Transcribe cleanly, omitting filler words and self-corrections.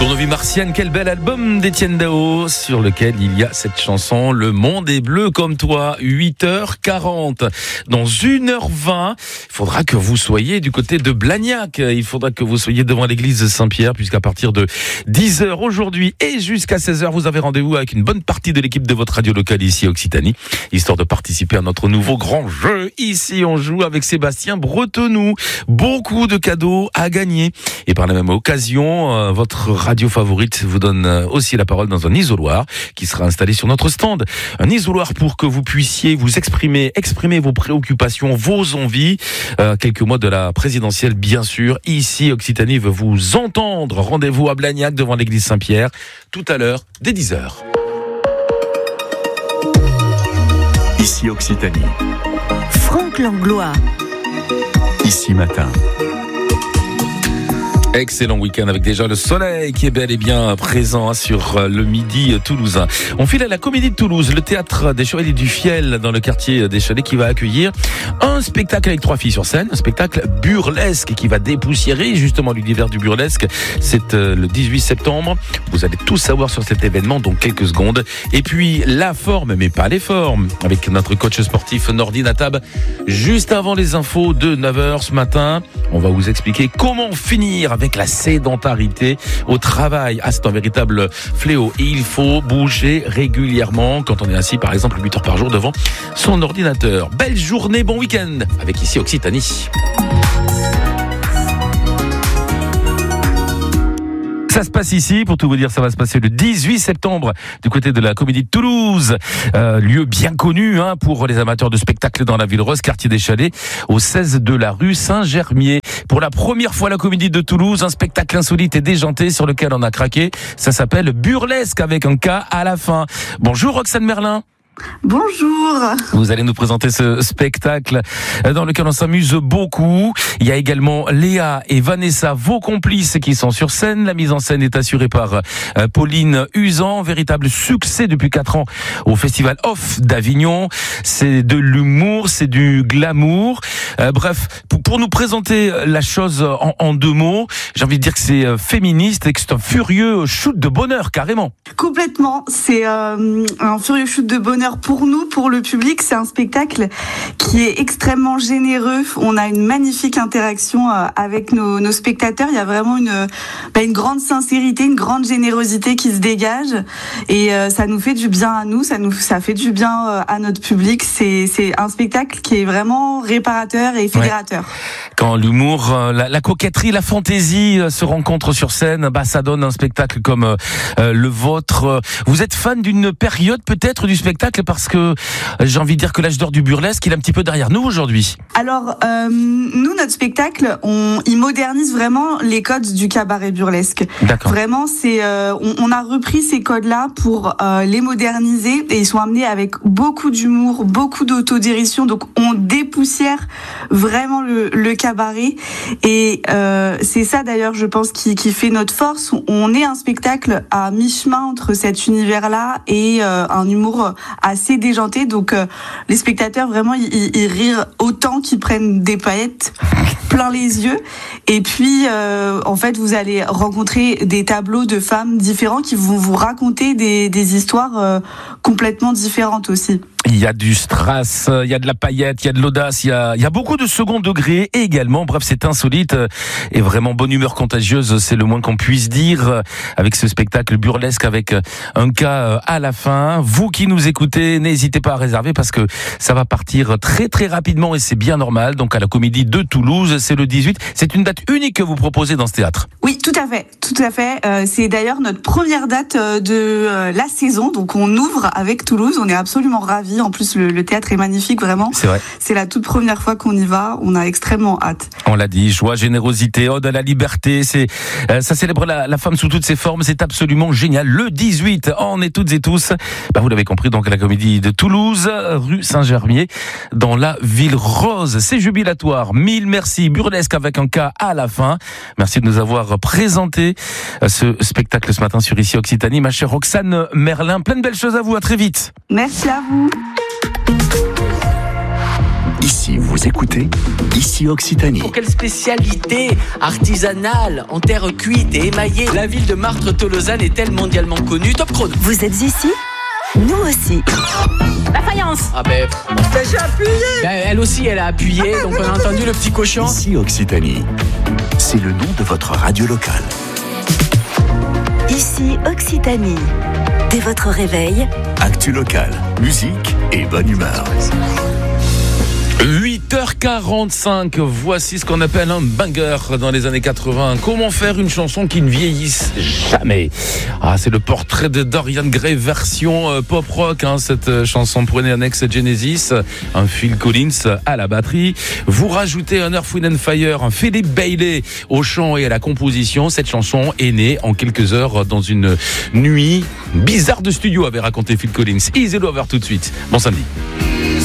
Pour nos vies martiennes, quel bel album d'Étienne Dao sur lequel il y a cette chanson Le monde est bleu comme toi, 8h40. Dans 1h20, il faudra que vous soyez du côté de Blagnac. Il faudra que vous soyez devant l'église de Saint-Pierre, puisqu'à partir de 10h aujourd'hui et jusqu'à 16h, vous avez rendez-vous avec une bonne partie de l'équipe de votre radio locale ici Occitanie, histoire de participer à notre nouveau grand jeu. Ici, on joue avec Sébastien Bretenou. Beaucoup de cadeaux à gagner. Et par la même occasion, votre radio favorite vous donne aussi la parole dans un isoloir qui sera installé sur notre stand. Un isoloir pour que vous puissiez vous exprimer vos préoccupations, vos envies. Quelques mois de la présidentielle, bien sûr. Ici, Occitanie veut vous entendre. Rendez-vous à Blagnac devant l'église Saint-Pierre tout à l'heure dès 10h. Ici Occitanie. Franck Langlois. Ici matin. Excellent week-end avec déjà le soleil qui est bel et bien présent sur le midi toulousain. On file à la Comédie de Toulouse, le théâtre des Chevaliers du Fiel dans le quartier des Chalets qui va accueillir un spectacle avec 3 filles sur scène, un spectacle burlesque qui va dépoussiérer justement l'univers du burlesque. C'est le 18 septembre. Vous allez tout savoir sur cet événement dans quelques secondes. Et puis la forme, mais pas les formes, avec notre coach sportif Nordi Natab. Juste avant les infos de 9h ce matin, on va vous expliquer comment finir avec la sédentarité au travail. C'est un véritable fléau et il faut bouger régulièrement quand on est assis par exemple 8 heures par jour devant son ordinateur. Belle journée, bon week-end avec ici Occitanie. Ça se passe ici, pour tout vous dire, ça va se passer le 18 septembre du côté de la Comédie de Toulouse, lieu bien connu pour les amateurs de spectacles dans la ville rose, quartier des Chalets, au 16 de la rue Saint-Germier. Pour la première fois, la Comédie de Toulouse, un spectacle insolite et déjanté sur lequel on a craqué. Ça s'appelle Burlesque avec un K à la fin. Bonjour Roxane Merlin. Bonjour. Vous allez nous présenter ce spectacle dans lequel on s'amuse beaucoup. Il y a également Léa et Vanessa, vos complices, qui sont sur scène. La mise en scène est assurée par Pauline Usan. Véritable succès depuis 4 ans au Festival Off d'Avignon. C'est de l'humour, c'est du glamour. Bref, pour nous présenter la chose en 2 mots, j'ai envie de dire que c'est féministe et que c'est un furieux shoot de bonheur, carrément. Complètement. C'est un furieux shoot de bonheur pour nous, pour le public. C'est un spectacle qui est extrêmement généreux. On a une magnifique interaction avec nos spectateurs. Il y a vraiment une grande sincérité, une grande générosité qui se dégage et ça nous fait du bien à nous, ça fait du bien à notre public. C'est un spectacle qui est vraiment réparateur et fédérateur. Ouais. Quand l'humour, la coquetterie, la fantaisie se rencontrent sur scène, ça donne un spectacle comme le vôtre. Vous êtes fan d'une période peut-être du spectacle, parce que j'ai envie de dire que l'âge d'or du burlesque, il est un petit peu derrière nous aujourd'hui. Alors, nous, notre spectacle, il modernise vraiment les codes du cabaret burlesque. D'accord. Vraiment, on a repris ces codes-là pour les moderniser et ils sont amenés avec beaucoup d'humour, beaucoup d'autodérision. Donc, on dépoussière vraiment le cabaret et c'est ça d'ailleurs, je pense, qui fait notre force. On est un spectacle à mi-chemin entre cet univers-là et un humour assez déjanté, donc les spectateurs vraiment ils rient autant qu'ils prennent des paillettes plein les yeux. Et puis en fait vous allez rencontrer des tableaux de femmes différents qui vont vous raconter des histoires complètement différentes aussi. Il y a du strass, il y a de la paillette, il y a de l'audace, il y a beaucoup de second degré également. Bref, c'est insolite et vraiment bonne humeur contagieuse, c'est le moins qu'on puisse dire avec ce spectacle burlesque avec un K à la fin. Vous qui nous écoutez, n'hésitez pas à réserver parce que ça va partir très très rapidement et c'est bien normal. Donc à la Comédie de Toulouse, c'est le 18. C'est une date unique que vous proposez dans ce théâtre. Oui, tout à fait. C'est d'ailleurs notre première date de la saison. Donc on ouvre avec Toulouse. On est absolument ravis. En plus, le théâtre est magnifique, vraiment. C'est vrai. C'est la toute première fois qu'on y va. On a extrêmement hâte. On l'a dit, joie, générosité, ode à la liberté. Ça célèbre la femme sous toutes ses formes. C'est absolument génial. Le 18, on est toutes et tous, vous l'avez compris, donc à la Comédie de Toulouse, rue Saint-Germier, dans la ville rose. C'est jubilatoire. 1000 merci. Burlesque avec un K à la fin. Merci de nous avoir présenté ce spectacle ce matin sur Ici Occitanie. Ma chère Roxane Merlin, plein de belles choses à vous. À très vite. Merci à vous. Ici, vous écoutez Ici Occitanie. Pour quelle spécialité artisanale, en terre cuite et émaillée, la ville de Martre-Tolosane est-elle mondialement connue? Top chrono. Vous êtes ici? Nous aussi. La faïence. Ah ben, j'ai appuyé. Elle aussi, elle a appuyé, donc on a entendu le petit cochon. Ici Occitanie. C'est le nom de votre radio locale. Ici Occitanie. Dès votre réveil, Actu locale, musique et bonne humeur. 8h45, voici ce qu'on appelle un banger dans les années 80. Comment faire une chanson qui ne vieillisse jamais? Ah, c'est le portrait de Dorian Gray version pop rock, cette chanson. Prenez un ex-Genesis, un Phil Collins à la batterie. Vous rajoutez un Earth, Wind & Fire, un Philip Bailey au chant et à la composition. Cette chanson est née en quelques heures dans une nuit bizarre de studio, avait raconté Phil Collins. Easy Lover tout de suite. Bon samedi.